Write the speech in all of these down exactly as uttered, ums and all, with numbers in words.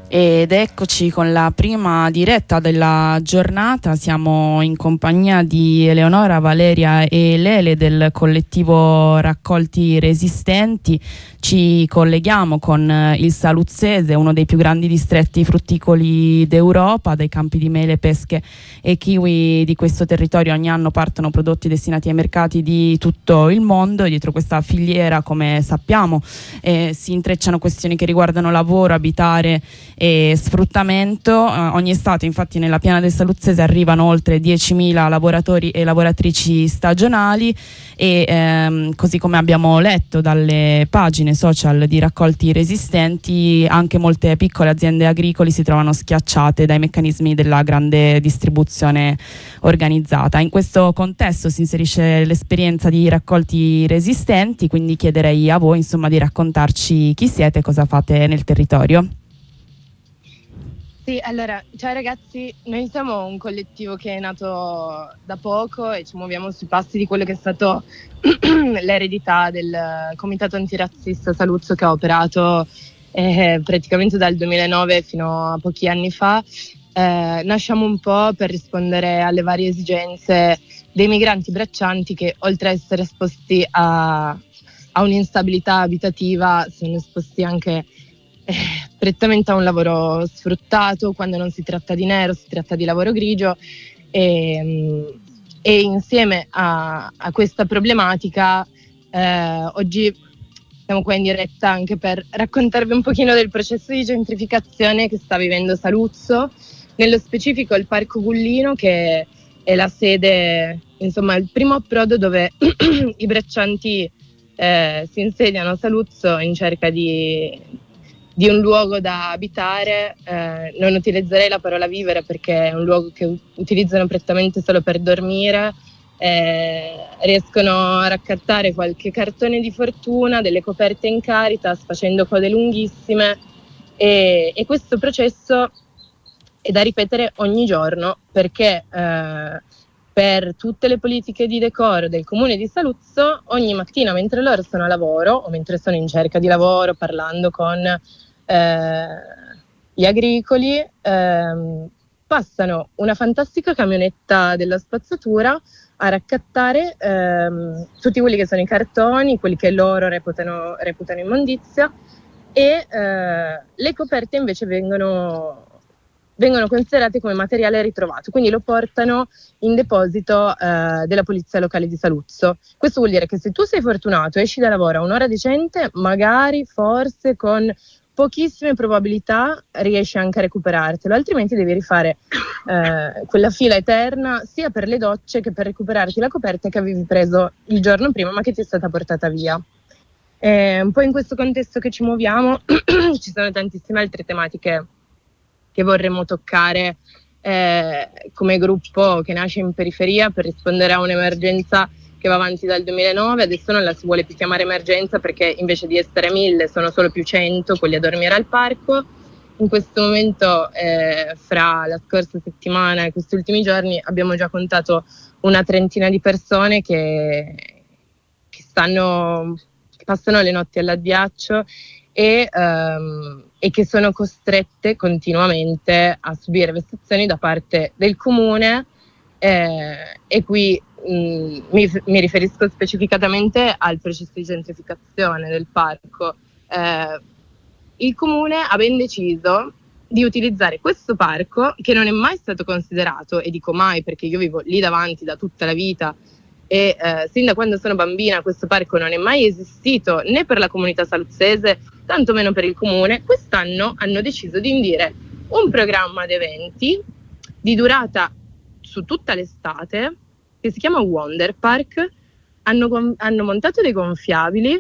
Ed eccoci con la prima diretta della giornata. Siamo in compagnia di Eleonora, Valeria e Lele del collettivo Raccolti Resistenti. Ci colleghiamo con il Saluzzese, uno dei più grandi distretti frutticoli d'Europa. Dai campi di mele, pesche e kiwi di questo territorio ogni anno partono prodotti destinati ai mercati di tutto il mondo, e dietro questa filiera, come sappiamo, eh, si intrecciano questioni che riguardano lavoro, abitare e sfruttamento. Eh, ogni estate infatti nella piana del Saluzzese arrivano oltre diecimila lavoratori e lavoratrici stagionali e ehm, così come abbiamo letto dalle pagine social di Raccolti Resistenti, anche molte piccole aziende agricole si trovano schiacciate dai meccanismi della grande distribuzione organizzata. In questo contesto si inserisce l'esperienza di Raccolti Resistenti, quindi chiederei a voi insomma di raccontarci chi siete e cosa fate nel territorio. Sì, allora, ciao ragazzi, noi siamo un collettivo che è nato da poco e ci muoviamo sui passi di quello che è stato l'eredità del Comitato Antirazzista Saluzzo, che ha operato eh, praticamente dal duemilanove fino a pochi anni fa. Eh, nasciamo un po' per rispondere alle varie esigenze dei migranti braccianti che, oltre a essere esposti a, a un'instabilità abitativa, sono esposti anche eh, prettamente a un lavoro sfruttato. Quando non si tratta di nero, si tratta di lavoro grigio, e, e insieme a, a questa problematica eh, oggi siamo qua in diretta anche per raccontarvi un pochino del processo di gentrificazione che sta vivendo Saluzzo, nello specifico il Parco Gullino, che è la sede, insomma il primo approdo dove i braccianti eh, si insediano a Saluzzo in cerca di, di un luogo da abitare. Eh, non utilizzerei la parola vivere perché è un luogo che utilizzano prettamente solo per dormire. Eh, riescono a raccattare qualche cartone di fortuna, delle coperte in Caritas, facendo code lunghissime, e, e questo processo è da ripetere ogni giorno perché eh, per tutte le politiche di decoro del comune di Saluzzo, ogni mattina mentre loro sono a lavoro o mentre sono in cerca di lavoro, parlando con eh, gli agricoli, eh, passano una fantastica camionetta della spazzatura a raccattare ehm, tutti quelli che sono i cartoni, quelli che loro reputano, reputano immondizia, e eh, le coperte invece vengono, vengono considerate come materiale ritrovato, quindi lo portano in deposito eh, della polizia locale di Saluzzo. Questo vuol dire che se tu sei fortunato, esci da lavoro a un'ora decente, magari, forse, con pochissime probabilità riesci anche a recuperartelo, altrimenti devi rifare eh, quella fila eterna sia per le docce che per recuperarti la coperta che avevi preso il giorno prima ma che ti è stata portata via. È un po' in questo contesto che ci muoviamo. Ci sono tantissime altre tematiche che vorremmo toccare eh, come gruppo che nasce in periferia per rispondere a un'emergenza che va avanti dal duemilanove. Adesso non la si vuole più chiamare emergenza perché invece di essere mille sono solo più cento quelli a dormire al parco. In questo momento, eh, fra la scorsa settimana e questi ultimi giorni, abbiamo già contato una trentina di persone che, che stanno, che passano le notti all'addiaccio e, um, e che sono costrette continuamente a subire vessazioni da parte del comune. Eh, e qui mh, mi, mi riferisco specificatamente al processo di gentrificazione del parco. Eh, il comune ha ben deciso di utilizzare questo parco, che non è mai stato considerato, e dico mai perché io vivo lì davanti da tutta la vita e eh, sin da quando sono bambina questo parco non è mai esistito né per la comunità saluzzese, tantomeno per il comune. Quest'anno hanno deciso di indire un programma di eventi di durata su tutta l'estate che si chiama Wonder Park. Hanno, hanno montato dei gonfiabili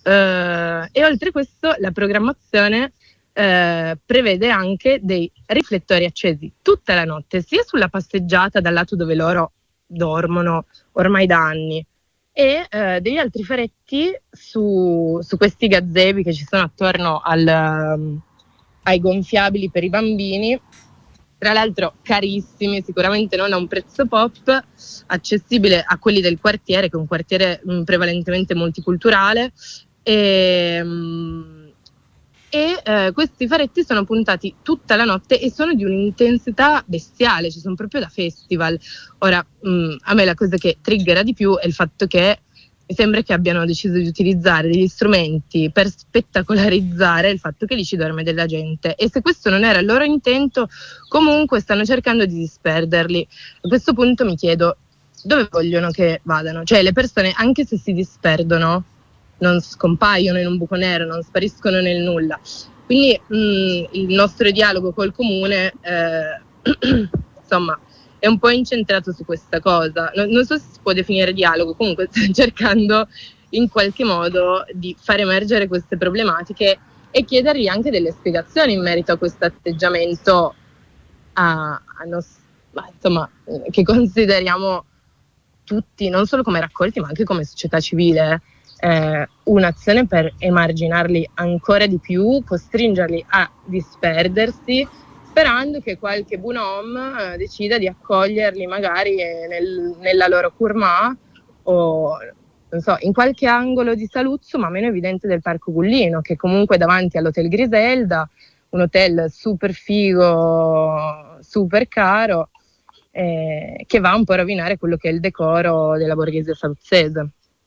eh, e oltre questo la programmazione eh, prevede anche dei riflettori accesi tutta la notte, sia sulla passeggiata dal lato dove loro dormono ormai da anni, e eh, degli altri faretti su, su questi gazebi che ci sono attorno al, um, ai gonfiabili per i bambini. Tra l'altro carissimi, sicuramente non a un prezzo pop, accessibile a quelli del quartiere, che è un quartiere mh, prevalentemente multiculturale, e, mh, e eh, questi faretti sono puntati tutta la notte e sono di un'intensità bestiale, ci sono proprio da festival. Ora, mh, a me la cosa che triggera di più è il fatto che mi sembra che abbiano deciso di utilizzare degli strumenti per spettacolarizzare il fatto che lì ci dorme della gente, e se questo non era il loro intento, comunque stanno cercando di disperderli. A questo punto mi chiedo dove vogliono che vadano, cioè le persone, anche se si disperdono, non scompaiono in un buco nero, non spariscono nel nulla. Quindi mh, il nostro dialogo col comune eh, insomma è un po' incentrato su questa cosa. Non, non so se si può definire dialogo, comunque sto cercando in qualche modo di far emergere queste problematiche e chiedergli anche delle spiegazioni in merito a questo atteggiamento a, a nos, ma, insomma, che consideriamo tutti, non solo come raccolti ma anche come società civile, eh, un'azione per emarginarli ancora di più, costringerli a disperdersi, sperando che qualche buonom eh, decida di accoglierli magari nel, nella loro curmà o non so, in qualche angolo di Saluzzo, ma meno evidente del Parco Gullino, che comunque davanti all'Hotel Griselda, un hotel super figo, super caro, eh, che va un po' a rovinare quello che è il decoro della borghese saluzzese.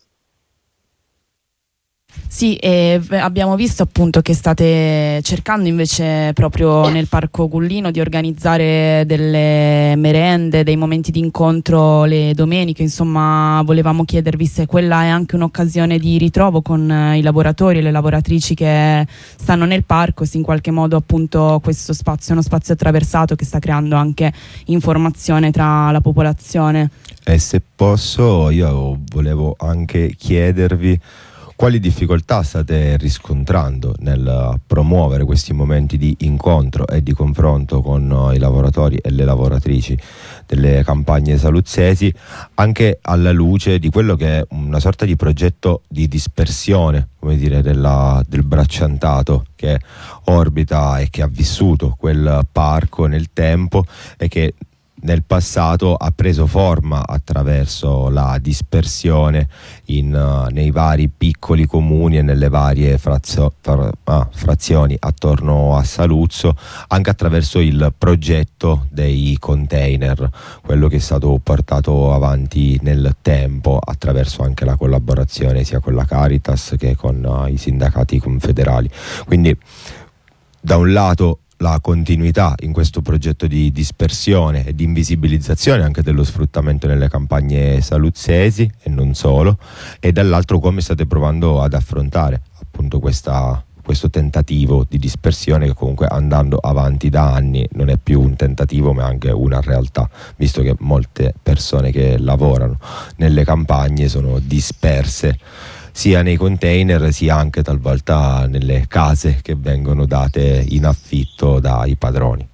Sì, e abbiamo visto appunto che state cercando invece proprio nel Parco Gullino di organizzare delle merende, dei momenti di incontro le domeniche. Insomma, volevamo chiedervi se quella è anche un'occasione di ritrovo con i lavoratori e le lavoratrici che stanno nel parco, se in qualche modo appunto questo spazio è uno spazio attraversato che sta creando anche informazione tra la popolazione. E se posso, io volevo anche chiedervi quali difficoltà state riscontrando nel promuovere questi momenti di incontro e di confronto con i lavoratori e le lavoratrici delle campagne saluzzesi, anche alla luce di quello che è una sorta di progetto di dispersione, come dire, della, del bracciantato che orbita e che ha vissuto quel parco nel tempo e che nel passato ha preso forma attraverso la dispersione in, uh, nei vari piccoli comuni e nelle varie frazio, fra, ah, frazioni attorno a Saluzzo, anche attraverso il progetto dei container, quello che è stato portato avanti nel tempo attraverso anche la collaborazione sia con la Caritas che con uh, i sindacati confederali. Quindi da un lato la continuità in questo progetto di dispersione e di invisibilizzazione anche dello sfruttamento nelle campagne saluzzesi e non solo, e dall'altro come state provando ad affrontare appunto questa, questo tentativo di dispersione che comunque andando avanti da anni non è più un tentativo ma anche una realtà, visto che molte persone che lavorano nelle campagne sono disperse sia nei container sia anche talvolta nelle case che vengono date in affitto dai padroni.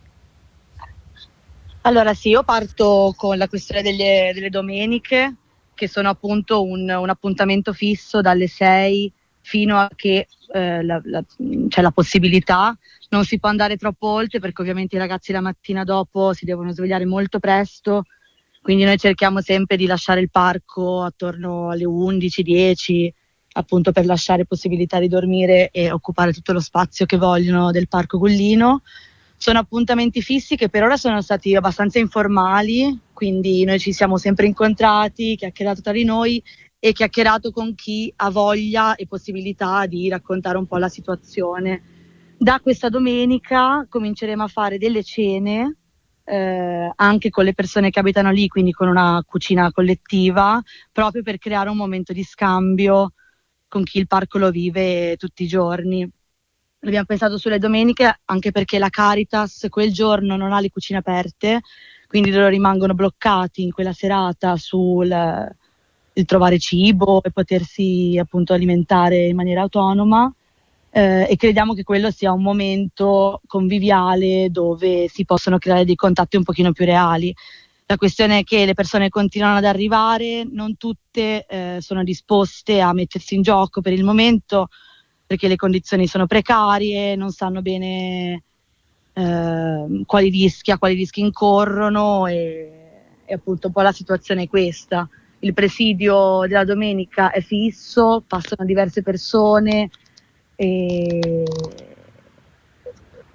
Allora sì, io parto con la questione delle, delle domeniche, che sono appunto un, un appuntamento fisso dalle sei fino a che eh, la, la, c'è la possibilità. Non si può andare troppo oltre perché ovviamente i ragazzi la mattina dopo si devono svegliare molto presto, quindi noi cerchiamo sempre di lasciare il parco attorno alle undici dieci, appunto per lasciare possibilità di dormire e occupare tutto lo spazio che vogliono del Parco Gullino. Sono appuntamenti fissi che per ora sono stati abbastanza informali, quindi noi ci siamo sempre incontrati, chiacchierato tra di noi e chiacchierato con chi ha voglia e possibilità di raccontare un po' la situazione. Da questa domenica cominceremo a fare delle cene eh, anche con le persone che abitano lì, quindi con una cucina collettiva, proprio per creare un momento di scambio con chi il parco lo vive tutti i giorni. Abbiamo pensato sulle domeniche anche perché la Caritas quel giorno non ha le cucine aperte, quindi loro rimangono bloccati in quella serata sul il trovare cibo e potersi appunto alimentare in maniera autonoma, eh, e crediamo che quello sia un momento conviviale dove si possono creare dei contatti un pochino più reali. La questione è che le persone continuano ad arrivare, non tutte eh, sono disposte a mettersi in gioco per il momento perché le condizioni sono precarie, non sanno bene eh, quali rischi, a quali rischi incorrono e, e appunto un po' la situazione è questa. Il presidio della domenica è fisso, passano diverse persone e,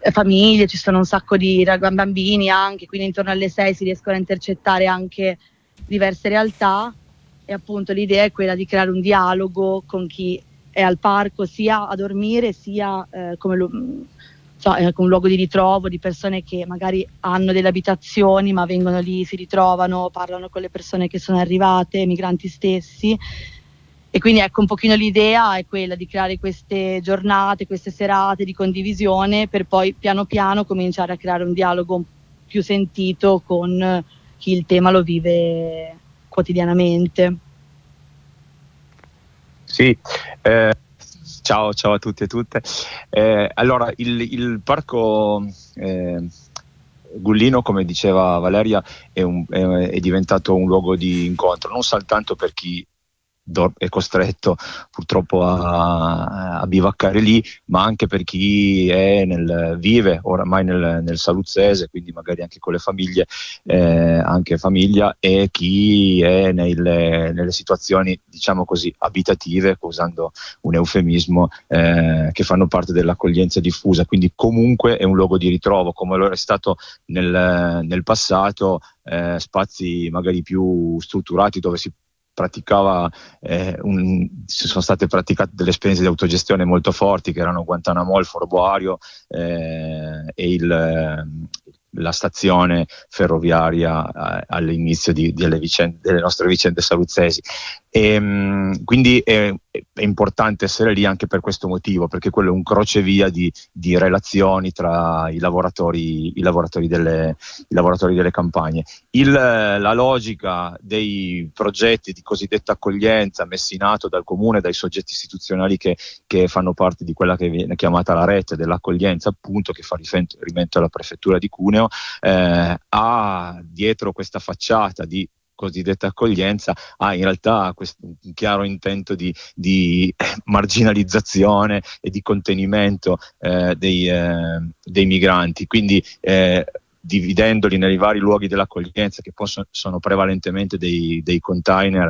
famiglie, ci sono un sacco di rag- bambini anche, quindi intorno alle sei si riescono a intercettare anche diverse realtà, e appunto l'idea è quella di creare un dialogo con chi è al parco sia a dormire sia eh, come lo, so, è un luogo di ritrovo di persone che magari hanno delle abitazioni ma vengono lì, si ritrovano, parlano con le persone che sono arrivate, migranti stessi. E quindi ecco, un pochino l'idea è quella di creare queste giornate, queste serate di condivisione per poi piano piano cominciare a creare un dialogo più sentito con chi il tema lo vive quotidianamente. Sì, eh, ciao, ciao a tutti e tutte. Eh, allora, il, il parco eh, Gullino, come diceva Valeria, è, un, è, è diventato un luogo di incontro, non soltanto per chi è costretto purtroppo a, a bivaccare lì, ma anche per chi è nel, vive oramai nel, nel saluzzese, quindi magari anche con le famiglie, eh, anche famiglia, e chi è nelle, nelle situazioni, diciamo così, abitative, usando un eufemismo, eh, che fanno parte dell'accoglienza diffusa. Quindi comunque è un luogo di ritrovo, come lo è stato nel, nel passato, eh, spazi magari più strutturati dove si praticava eh, un, ci sono state praticate delle esperienze di autogestione molto forti, che erano Guantanamo, il Foro Boario eh, e il, la stazione ferroviaria eh, all'inizio di, delle, vicende, delle nostre vicende saluzzesi. E, mh, quindi è, è importante essere lì anche per questo motivo, perché quello è un crocevia di, di relazioni tra i lavoratori, i lavoratori, delle, i lavoratori delle campagne. Il, la logica dei progetti di cosiddetta accoglienza messi in atto dal comune, dai soggetti istituzionali che, che fanno parte di quella che viene chiamata la rete dell'accoglienza, appunto, che fa riferimento alla prefettura di Cuneo, eh, ha dietro questa facciata di cosiddetta accoglienza, ha in realtà questo, un chiaro intento di, di marginalizzazione e di contenimento eh, dei, eh, dei migranti. Quindi eh, dividendoli nei vari luoghi dell'accoglienza, che possono, sono prevalentemente dei, dei container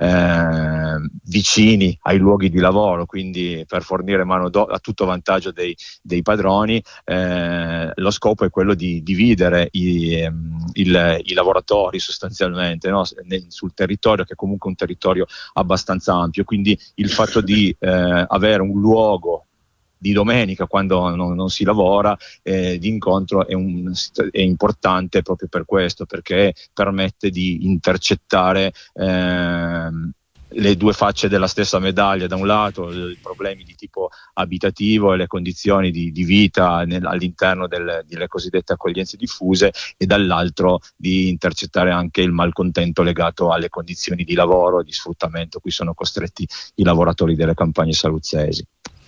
eh, vicini ai luoghi di lavoro, quindi per fornire mano do- a tutto vantaggio dei, dei padroni. Eh, lo scopo è quello di dividere i, ehm, il, i lavoratori sostanzialmente, no? Nel, sul territorio, che è comunque un territorio abbastanza ampio. Quindi il fatto di eh, avere un luogo di domenica, quando non, non si lavora, eh, di incontro è, un, è importante proprio per questo, perché permette di intercettare eh, le due facce della stessa medaglia: da un lato i problemi di tipo abitativo e le condizioni di, di vita nel, all'interno del, delle cosiddette accoglienze diffuse, e dall'altro di intercettare anche il malcontento legato alle condizioni di lavoro e di sfruttamento cui sono costretti i lavoratori delle campagne saluzzesi.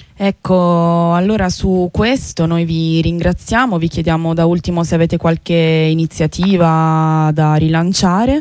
Ecco, allora su questo noi vi ringraziamo, vi chiediamo da ultimo se avete qualche iniziativa da rilanciare.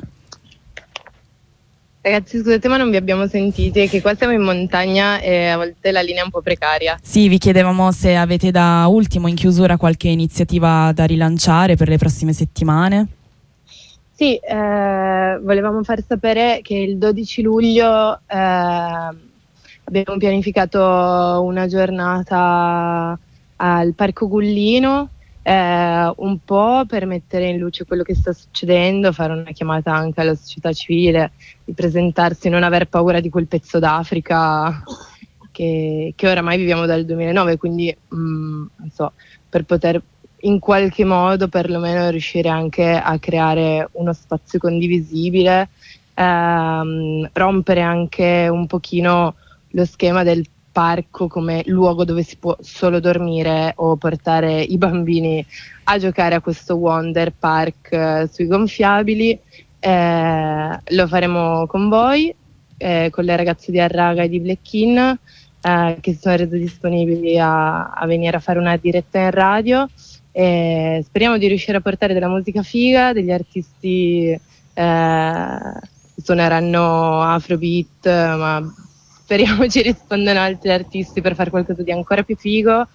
Ragazzi, scusate, ma non vi abbiamo sentiti, è che qua siamo in montagna e a volte la linea è un po' precaria. Sì, vi chiedevamo se avete da ultimo in chiusura qualche iniziativa da rilanciare per le prossime settimane. Sì, eh, volevamo far sapere che il dodici luglio eh, abbiamo pianificato una giornata al Parco Gullino, eh, un po' per mettere in luce quello che sta succedendo, fare una chiamata anche alla società civile, di presentarsi, non aver paura di quel pezzo d'Africa che, che oramai viviamo dal duemilanove, quindi mh, non so, per poter in qualche modo perlomeno riuscire anche a creare uno spazio condivisibile, ehm, rompere anche un pochino lo schema del parco come luogo dove si può solo dormire o portare i bambini a giocare a questo Wonder Park eh, sui gonfiabili. Eh, lo faremo con voi, eh, con le ragazze di Arraga e di Black-In, eh, che si sono rese disponibili a, a venire a fare una diretta in radio. Eh, speriamo di riuscire a portare della musica figa, degli artisti eh, che suoneranno Afrobeat, ma speriamo ci rispondano altri artisti per fare qualcosa di ancora più figo.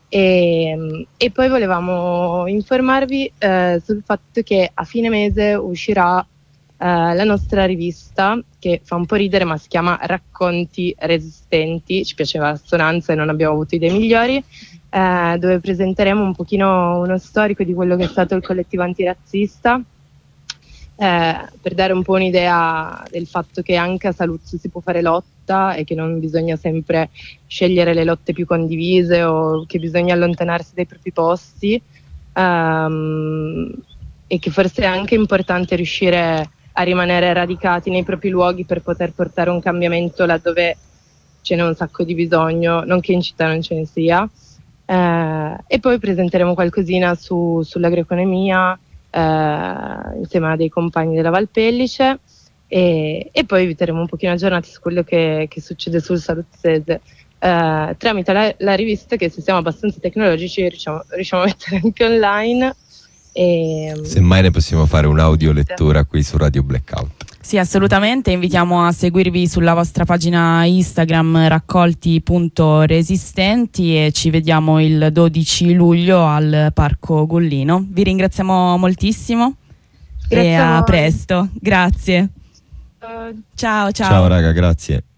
E, e poi volevamo informarvi eh, sul fatto che a fine mese uscirà la nostra rivista, che fa un po' ridere ma si chiama Racconti Resistenti, ci piaceva l'assonanza e non abbiamo avuto idee migliori, eh, dove presenteremo un pochino uno storico di quello che è stato il collettivo antirazzista, eh, per dare un po' un'idea del fatto che anche a Saluzzo si può fare lotta e che non bisogna sempre scegliere le lotte più condivise o che bisogna allontanarsi dai propri posti, um, e che forse è anche importante riuscire a rimanere radicati nei propri luoghi per poter portare un cambiamento laddove ce n'è un sacco di bisogno, non che in città non ce ne sia. Eh, e poi presenteremo qualcosina su, sull'agroeconomia eh, insieme a dei compagni della Valpellice e, e poi vi terremo un pochino aggiornati su quello che, che succede sul saluzzese eh, tramite la, la rivista, che se siamo abbastanza tecnologici riusciamo, riusciamo a mettere anche online. E, semmai ne possiamo fare un'audio lettura qui su Radio Blackout. Sì, assolutamente, invitiamo a seguirvi sulla vostra pagina Instagram raccolti punto resistenti e ci vediamo il dodici luglio al Parco Gullino. Vi ringraziamo moltissimo. Grazie e a, a presto, grazie. Uh, ciao ciao. Ciao raga, grazie.